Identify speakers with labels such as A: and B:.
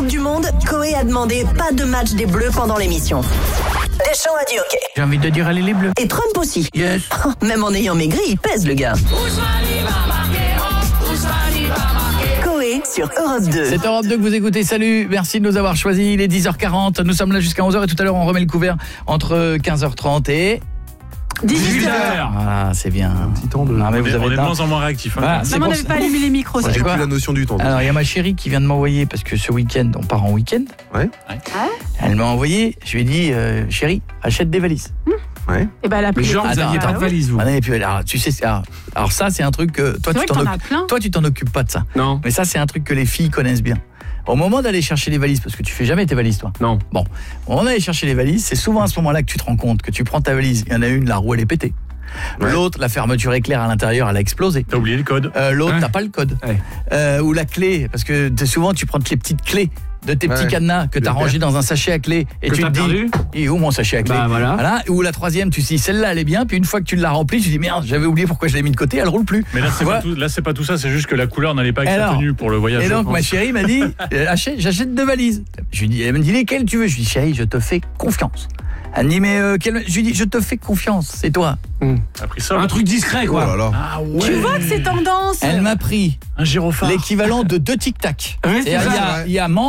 A: du Monde, Koé a demandé pas de match des Bleus pendant l'émission. Deschamps a dit OK.
B: J'ai envie de dire allez les Bleus.
A: Et Trump aussi.
B: Yes.
A: Même en ayant maigri, il pèse le gars. Koé sur Europe 2.
B: C'est Europe 2 que vous écoutez, salut, merci de nous avoir choisis, il est 10h40, nous sommes là jusqu'à 11h et tout à l'heure on remet le couvert entre 15h30 et...
C: 18h.
B: Ah, c'est bien.
D: Un petit temps de...
B: Non, mais
C: On est de moins en moins réactifs. Hein.
B: Voilà,
E: Non, mais on n'avait pas allumé les micros.
B: Ouais,
D: J'ai
B: quoi
D: plus la notion du temps.
B: Alors il y a ma chérie qui vient de m'envoyer, parce que ce week-end, on part en week-end.
D: Ouais.
B: Elle m'a envoyé, je lui ai dit, chérie, achète des valises.
D: Ouais.
E: Et ben, elle a pris
C: Mais genre,
E: les
C: vous
E: photos.
C: n'aviez pas de valise, vous.
B: Ah, non, et puis, alors, tu sais, alors ça c'est un truc que toi
E: C'est vrai que t'en as plein.
B: tu t'en occupes pas de ça.
C: Non.
B: Mais ça c'est un truc que les filles connaissent bien. Au moment d'aller chercher les valises, parce que tu fais jamais tes valises toi.
C: Non.
B: Bon, au moment d'aller chercher les valises, c'est souvent à ce moment-là que tu te rends compte que tu prends ta valise, il y en a une, la roue elle est pétée.
D: Ouais.
B: L'autre, la fermeture éclair à l'intérieur, elle a explosé.
C: T'as oublié le code.
B: L'autre,
C: Ouais.
B: t'as pas le code.
C: Ouais.
B: Ou la clé, parce que souvent tu prends les petites clés de tes petits
D: Ouais.
B: cadenas que t'as
D: Le
B: rangés dans un sachet à clé et
C: Que
B: tu te
C: t'as
B: dis,
C: perdu.
B: et où mon sachet à clé?
C: Bah, voilà.
B: Ou la troisième, tu te dis celle-là elle est bien, puis une fois que tu l'as remplie, tu te dis merde, j'avais oublié pourquoi je l'ai mis de côté, elle roule plus.
C: Mais là, c'est
B: Voilà.
C: pas tout ça, c'est juste que la couleur n'allait pas avec sa
B: Alors,
C: tenue pour le voyage.
B: Et
C: je
B: donc
C: pense.
B: ma chérie m'a dit j'achète 2 valises. Je lui dis, elle me dit lesquelles tu veux? Je lui dis chérie, je te fais confiance. Elle me dit mais je lui dis je te fais confiance, c'est toi.
C: T'as pris ça.
F: Un truc discret,
D: Oh
F: quoi.
D: là là.
C: Ah ouais.
E: Tu vois que c'est tendance.
B: Elle m'a pris
C: Un gyrophare.
B: l'équivalent de 2 tic-tac.
F: Ouais, c'est
B: Et
F: ça.
B: il y a